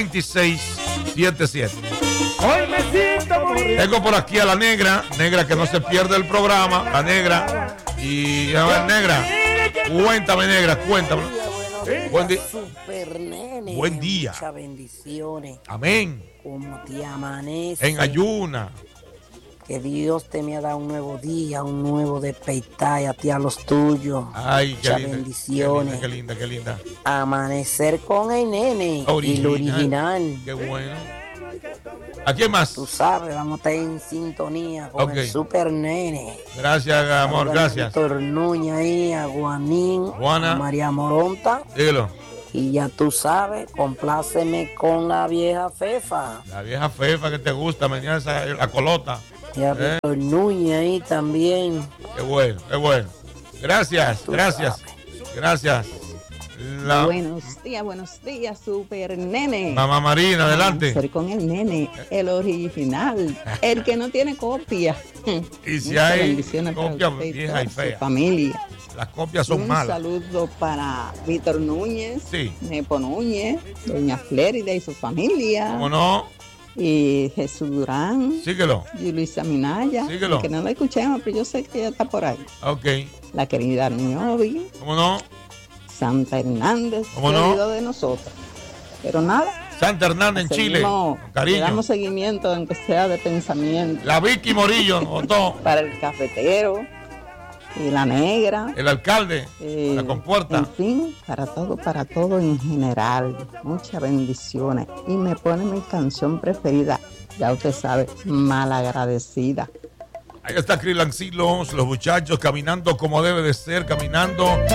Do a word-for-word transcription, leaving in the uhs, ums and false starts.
veintiséis setenta y siete. Hoy me siento morir. Tengo por aquí a la negra, negra que no se pierde el programa, la negra. Y a ver, negra, cuéntame, negra, cuéntame. Buen día. Super nene. Buen día. Muchas bendiciones. Amén. Como te amanece. En ayuna. Que Dios te me ha dado un nuevo día, un nuevo despertar, y a ti a los tuyos. Ay, qué Muchas linda, bendiciones. Qué linda, qué linda, qué linda. Amanecer con el nene. Original. Y lo original. Qué bueno. ¿A quién más? Tú sabes, vamos a estar en sintonía con Okay. el super nene. Gracias, amor, Saluda gracias. A Víctor Núñez ahí, a Juanín, Juana. a María Moronta. Dígelo. Y ya tú sabes, compláceme con la vieja Fefa. La vieja fefa que te gusta, mañana esa, la colota. Y a Eh. Víctor Núñez ahí también. Qué bueno, qué bueno. Gracias, Tú gracias, sabes. gracias. La Buenos días, buenos días, super nene. mamá Marina, adelante. Ser con el nene, el original, el que no tiene copia. Y si Muchas hay bendiciones para copia usted y vieja toda y su fea, familia. las copias son Un malas. saludo para Víctor Núñez, Sí. Nepo Núñez, Doña Flérida y su familia. ¿Cómo no? Y Jesús Durán Síguelo. y Luisa Minaya. Síguelo. Que no la escuchemos, pero yo sé que ella está por ahí. Ok. La querida Niobi, ¿Cómo no? Santa Hernández, ¿Cómo se no? olvidó de nosotros. Pero nada. Santa Hernández en Chile. Seguimos, Con le cariño. damos seguimiento, aunque sea de pensamiento, La Vicky Morillo, votó. para el cafetero y la negra. El alcalde, eh, la compuerta. En fin, para todo, para todo en general. Muchas bendiciones. Y me pone mi canción preferida, ya usted sabe, Malagradecida. Ahí está Crilancilos, los muchachos caminando como debe de ser, caminando.